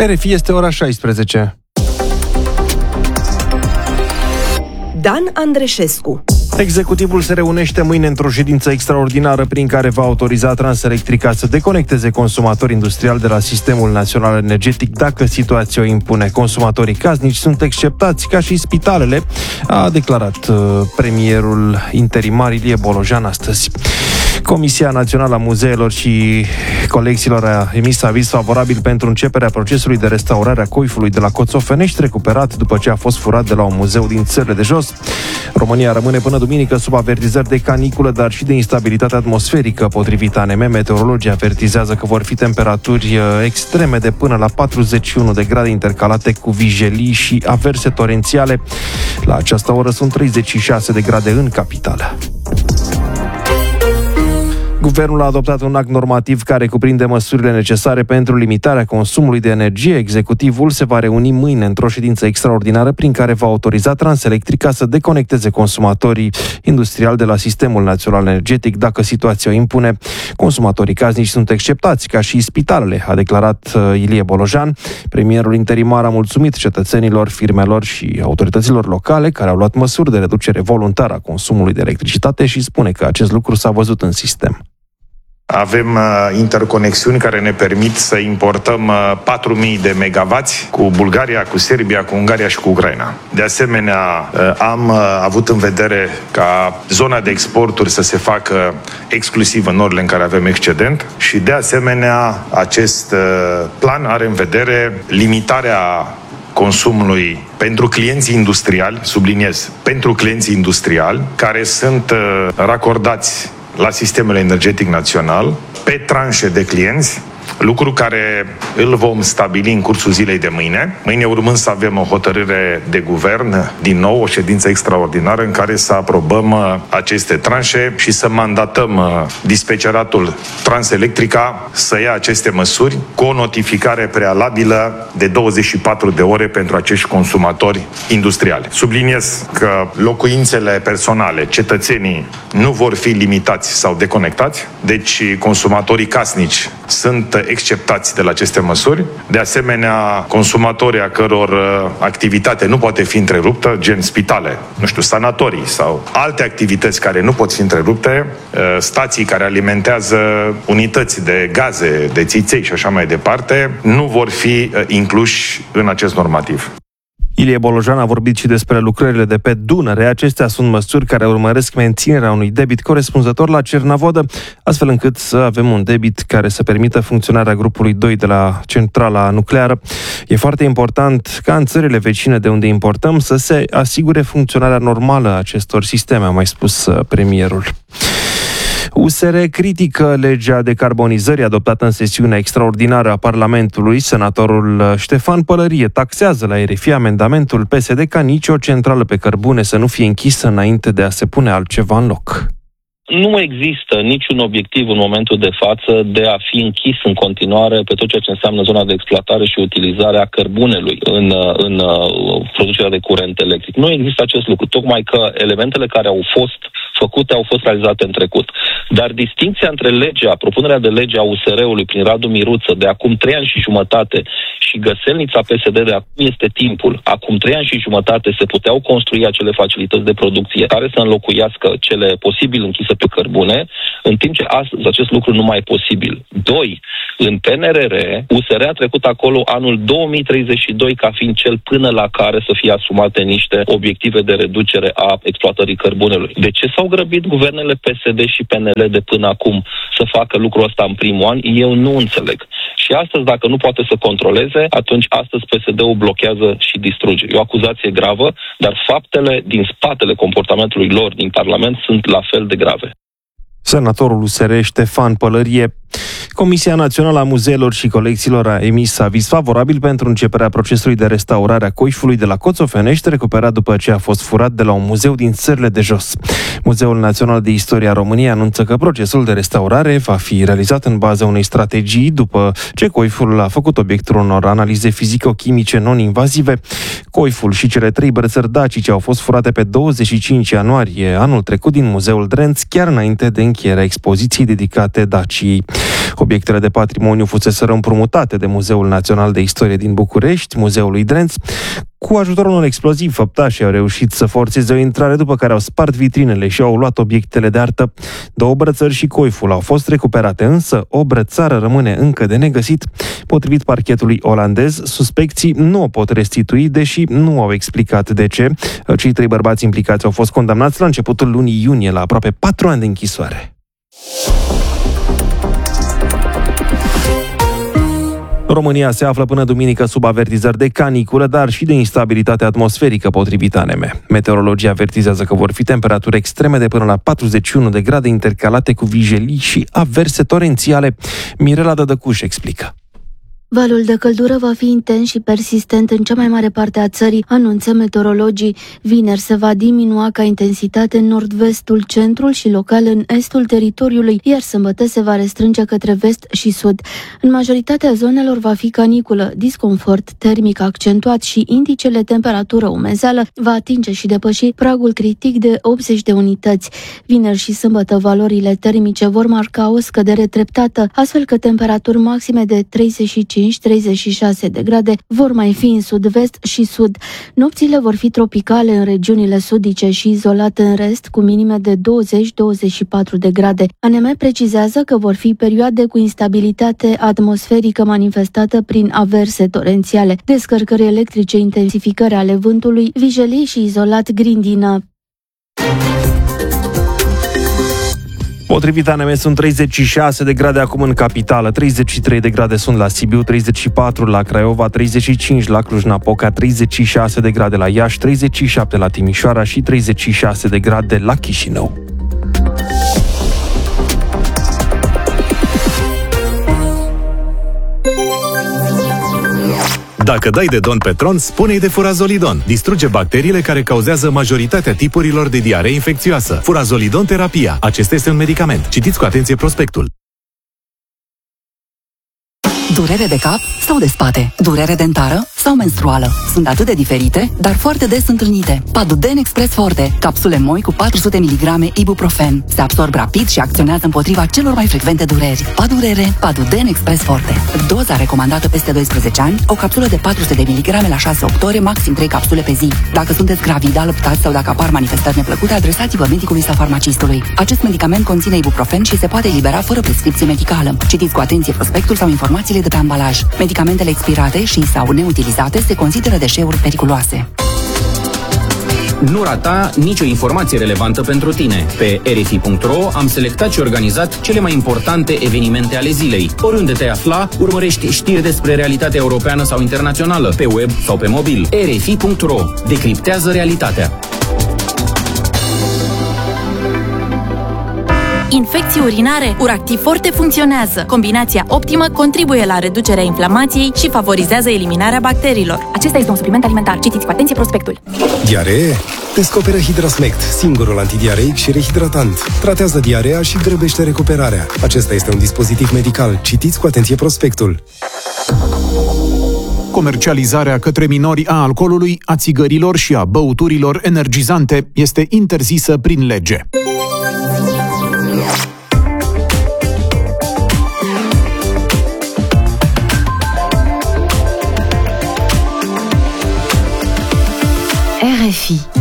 RFI, este ora 16. Dan Andreșescu. Executivul se reunește mâine într-o ședință extraordinară prin care va autoriza Transelectrica să deconecteze consumatori industriali de la Sistemul Național Energetic dacă situația o impune. Consumatorii casnici sunt exceptați ca și spitalele, a declarat premierul interimar Ilie Bolojan astăzi. Comisia Națională a Muzeelor și Colecțiilor a emis aviz favorabil pentru începerea procesului de restaurare a coifului de la Coțofenești, recuperat după ce a fost furat de la un muzeu din țările de jos. România rămâne până duminică sub avertizări de caniculă, dar și de instabilitate atmosferică. Potrivit ANM, meteorologii avertizează că vor fi temperaturi extreme de până la 41 de grade intercalate cu vijelii și averse torențiale. La această oră sunt 36 de grade în capitală. Guvernul a adoptat un act normativ care cuprinde măsurile necesare pentru limitarea consumului de energie. Executivul se va reuni mâine într-o ședință extraordinară prin care va autoriza Transelectrica să deconecteze consumatorii industriali de la Sistemul Național Energetic dacă situația o impune. Consumatorii casnici sunt exceptați, ca și spitalele, a declarat Ilie Bolojan. Premierul interimar a mulțumit cetățenilor, firmelor și autorităților locale care au luat măsuri de reducere voluntară a consumului de electricitate și spune că acest lucru s-a văzut în sistem. Avem interconexiuni care ne permit să importăm 4.000 de megavați cu Bulgaria, cu Serbia, cu Ungaria și cu Ucraina. De asemenea, am avut în vedere ca zona de exporturi să se facă exclusiv în orele în care avem excedent și, de asemenea, acest plan are în vedere limitarea consumului pentru clienții industriali, subliniez, pentru clienții industriali, care sunt racordați la sistemul energetic național, pe tranșe de clienți, lucru care îl vom stabili în cursul zilei de mâine. Mâine urmând să avem o hotărâre de guvern, din nou o ședință extraordinară în care să aprobăm aceste tranșe și să mandatăm dispeceratul Transelectrica să ia aceste măsuri cu o notificare prealabilă de 24 de ore pentru acești consumatori industriali. Subliniez că locuințele personale, cetățenii, nu vor fi limitați sau deconectați, deci consumatorii casnici sunt exceptați de la aceste măsuri. De asemenea, consumatorii a căror activitate nu poate fi întreruptă, gen spitale, sanatorii sau alte activități care nu pot fi întrerupte, stații care alimentează unități de gaze, de țiței și așa mai departe, nu vor fi incluși în acest normativ. Ilie Bolojan a vorbit și despre lucrările de pe Dunăre. Acestea sunt măsuri care urmăresc menținerea unui debit corespunzător la Cernavodă, astfel încât să avem un debit care să permită funcționarea grupului 2 de la centrala nucleară. E foarte important ca în țările vecine de unde importăm să se asigure funcționarea normală a acestor sisteme, a mai spus premierul. USR critică legea decarbonizării adoptată în sesiunea extraordinară a Parlamentului. Senatorul Ștefan Pălărie taxează la RFI amendamentul PSD ca nicio centrală pe cărbune să nu fie închisă înainte de a se pune altceva în loc. Nu există niciun obiectiv în momentul de față de a fi închis în continuare pe tot ceea ce înseamnă zona de exploatare și utilizare a cărbunelui în producerea de curent electric. Nu există acest lucru, tocmai că elementele care au fost făcute au fost realizate în trecut. Dar distincția între propunerea de lege a USR-ului prin Radu Miruță de acum 3 ani și jumătate și găselnița PSD de acum este timpul. Acum 3 ani și jumătate se puteau construi acele facilități de producție care să înlocuiască cele posibil închise pe cărbune, în timp ce astăzi acest lucru nu mai e posibil. 2. În PNRR, USR a trecut acolo anul 2032 ca fiind cel până la care să fie asumate niște obiective de reducere a exploatării cărbunelui. De ce s-au grăbit guvernele PSD și PNL de până acum să facă lucrul ăsta în primul an? Eu nu înțeleg. Și astăzi, dacă nu poate să controleze, atunci astăzi PSD-ul blochează și distruge. E o acuzație gravă, dar faptele din spatele comportamentului lor din Parlament sunt la fel de grave. Senatorul USR Ștefan Pălărie. Comisia Națională a Muzeelor și Colecțiilor a emis aviz favorabil pentru începerea procesului de restaurare a coifului de la Coțofenești, recuperat după ce a fost furat de la un muzeu din țările de jos. Muzeul Național de Istorie a României anunță că procesul de restaurare va fi realizat în baza unei strategii după ce coiful a făcut obiectul unor analize fizico-chimice non-invazive. Coiful și cele 3 brățări dacice au fost furate pe 25 ianuarie anul trecut din Muzeul Drenț, chiar înainte de încheierea expoziției dedicate Daciei. Obiectele de patrimoniu fuseseră împrumutate de Muzeul Național de Istorie din București, Muzeul lui Drenț. Cu ajutorul unor explozivi, făptașii au reușit să forțeze o intrare, după care au spart vitrinele și au luat obiectele de artă. 2 brățări și coiful au fost recuperate, însă o brățară rămâne încă de negăsit. Potrivit parchetului olandez, suspecții nu o pot restitui, deși nu au explicat de ce. Cei 3 bărbați implicați au fost condamnați la începutul lunii iunie la aproape 4 ani de închisoare. România se află până duminică sub avertizări de caniculă, dar și de instabilitate atmosferică, potrivit ANM. Meteorologii avertizează că vor fi temperaturi extreme de până la 41 de grade intercalate cu vijelii și averse torențiale. Mirela Dădăcuș explică. Valul de căldură va fi intens și persistent în cea mai mare parte a țării, anunță meteorologii. Vineri se va diminua ca intensitate în nord-vestul, centrul și local în estul teritoriului, iar sâmbătă se va restrânge către vest și sud. În majoritatea zonelor va fi caniculă, disconfort termic accentuat și indicele temperatură-umezeală va atinge și depăși pragul critic de 80 de unități. Vineri și sâmbătă valorile termice vor marca o scădere treptată, astfel că temperaturi maxime de 35-36 de grade vor mai fi în sud-vest și sud. Nopțile vor fi tropicale în regiunile sudice și izolate în rest, cu minime de 20-24 de grade. ANM precizează că vor fi perioade cu instabilitate atmosferică manifestată prin averse torențiale, descărcări electrice, intensificări ale vântului, vijelii și izolat grindină. Potrivit ANM sunt 36 de grade acum în capitală, 33 de grade sunt la Sibiu, 34 la Craiova, 35 la Cluj-Napoca, 36 de grade la Iași, 37 la Timișoara și 36 de grade la Chișinău. Dacă dai de Don Petron, spune-i de Furazolidon. Distruge bacteriile care cauzează majoritatea tipurilor de diaree infecțioasă. Furazolidon terapia. Acesta este un medicament. Citiți cu atenție prospectul. Durere de cap sau de spate? Durere dentară sau menstruală? Sunt atât de diferite, dar foarte des întâlnite. Paduden Express Forte. Capsule moi cu 400 mg ibuprofen. Se absorb rapid și acționează împotriva celor mai frecvente dureri. Padurere, Paduden Express Forte. Doza recomandată peste 12 ani, o capsulă de 400 de mg la 6-8 ore, maxim 3 capsule pe zi. Dacă sunteți gravidă, alăptați sau dacă apar manifestări neplăcute, adresați-vă medicului sau farmacistului. Acest medicament conține ibuprofen și se poate elibera fără prescripție medicală. Citiți cu atenție prospectul sau informațiile de pe ambalaj. Medicamentele expirate și sau neutilizate se consideră deșeuri periculoase. Nu rata nicio informație relevantă pentru tine. Pe RFI.ro am selectat și organizat cele mai importante evenimente ale zilei. Oriunde te afla, urmărești știri despre realitatea europeană sau internațională, pe web sau pe mobil. RFI.ro decriptează realitatea. Infecții urinare, Uractiv Forte funcționează. Combinația optimă contribuie la reducerea inflamației și favorizează eliminarea bacteriilor. Acesta este un supliment alimentar. Citiți cu atenție prospectul. Diaree? Descoperă Hidrasmect, singurul antidiareic și rehidratant. Tratează diarea și grăbește recuperarea. Acesta este un dispozitiv medical. Citiți cu atenție prospectul. Comercializarea către minori a alcoolului, a țigărilor și a băuturilor energizante este interzisă prin lege. RFI